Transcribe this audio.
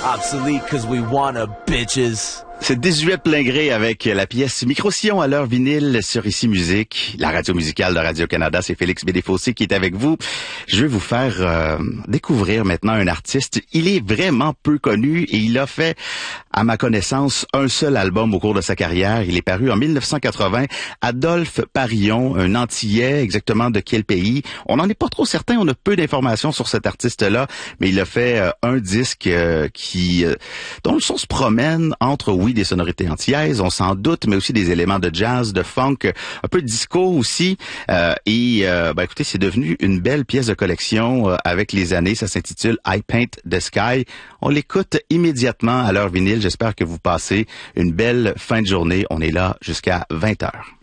Obsolete cause we wanna, bitches. C'est 18 plein gré avec la pièce Micro-Sillon à l'heure vinyle sur Ici Musique, la radio musicale de Radio-Canada. C'est Félix Bédéfossé qui est avec vous. Je vais vous faire découvrir maintenant un artiste. Il est vraiment peu connu et il a fait, à ma connaissance, un seul album au cours de sa carrière. Il est paru en 1980. Adolphe Parillon, un Antillais, exactement de quel pays? On n'en est pas trop certain, on a peu d'informations sur cet artiste-là, mais il a fait un disque dont le son se promène entre, oui, des sonorités antillaises, on s'en doute, mais aussi des éléments de jazz, de funk, un peu de disco aussi. Écoutez, c'est devenu une belle pièce de collection avec les années. Ça s'intitule I Paint the Sky. On l'écoute immédiatement à l'heure vinyle. J'espère que vous passez une belle fin de journée. On est là jusqu'à 20h.